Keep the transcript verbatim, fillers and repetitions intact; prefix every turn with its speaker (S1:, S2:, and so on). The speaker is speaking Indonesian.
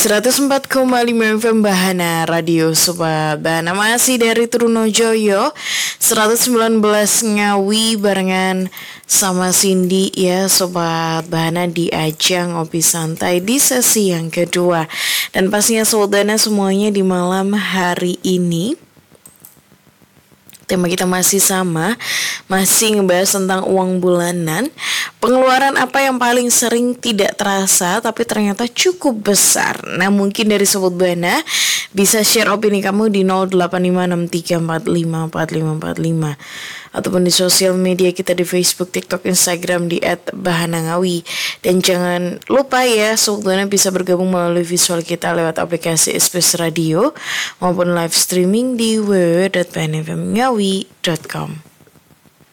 S1: seratus empat koma lima F M Bahana Radio Sobat Bahana, masih dari Trunojoyo seratus sembilan belas Ngawi barengan sama Cindy ya Sobat Bahana di ajang Ngopi Santai di sesi yang kedua. Dan pastinya Sobat Bahana semuanya di malam hari ini tema kita masih sama, masih ngebahas tentang uang bulanan. Pengeluaran apa yang paling sering tidak terasa tapi ternyata cukup besar? Nah, mungkin dari Sobat Bahana bisa share opini kamu di nol delapan lima enam tiga empat lima empat lima empat lima ataupun di sosial media kita di Facebook, TikTok, Instagram di et bahana ngawi. Dan jangan lupa ya, Sobat Bahana bisa bergabung melalui visual kita lewat aplikasi Space Radio maupun live streaming di w w w dot bahana f m ngawi dot com.